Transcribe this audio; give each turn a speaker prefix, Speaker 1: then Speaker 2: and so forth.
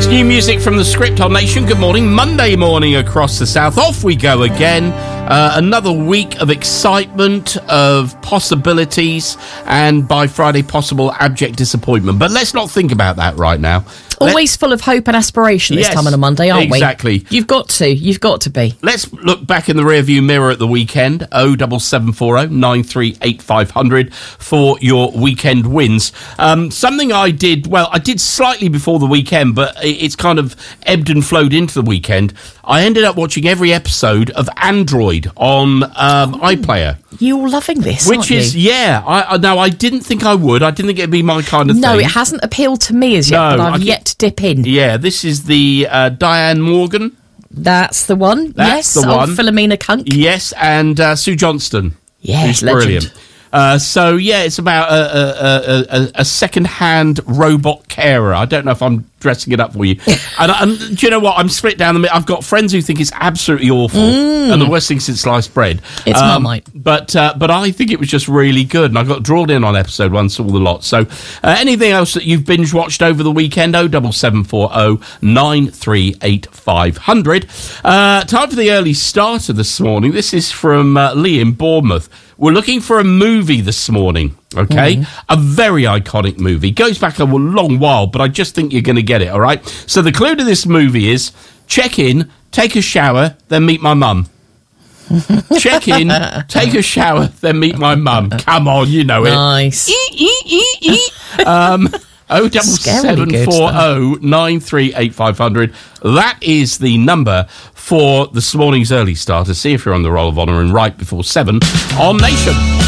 Speaker 1: new music from The Script on Nation. Good morning. Monday morning across the south. Off we go again. Another week of excitement, of possibilities, and by Friday, possible abject disappointment. But let's not think about that right now.
Speaker 2: Always full of hope and aspiration this time on a Monday, aren't we?
Speaker 1: Exactly.
Speaker 2: You've got to be.
Speaker 1: Let's look back in the rearview mirror at the weekend. 07740 938 500 for your weekend wins. Something I did slightly before the weekend, but it's kind of ebbed and flowed into the weekend. I ended up watching every episode of Android on iPlayer.
Speaker 2: You're loving this,
Speaker 1: which is, yeah. I didn't think I would. I didn't think it'd be my kind of thing.
Speaker 2: No, it hasn't appealed to me as yet, but I've yet to dip in.
Speaker 1: Yeah, this is the Diane Morgan.
Speaker 2: That's the one.
Speaker 1: That's the one.
Speaker 2: Philomena Kunk.
Speaker 1: Yes, and Sue Johnston.
Speaker 2: Yes,
Speaker 1: brilliant. So, yeah, it's about a second-hand robot carer. I don't know if I'm dressing it up for you. and do you know what? I'm split down the middle. I've got friends who think it's absolutely awful and the worst thing since sliced bread.
Speaker 2: It's Marmite.
Speaker 1: But I think it was just really good, and I got drawn in on episode 1, saw the lot. So anything else that you've binge-watched over the weekend, 07740 938 500. Time for the early starter this morning. This is from Lee in Bournemouth. We're looking for a movie this morning, okay? A very iconic movie. Goes back a long while, but I just think you're going to get it, all right? So the clue to this movie is check in, take a shower, then meet my mum. Check in, take a shower, then meet my mum. Come on, you know it.
Speaker 2: Nice.
Speaker 1: 07740 938 500. That is the number for this morning's early starter. See if you're on the roll of honour and right before 7 on Nation.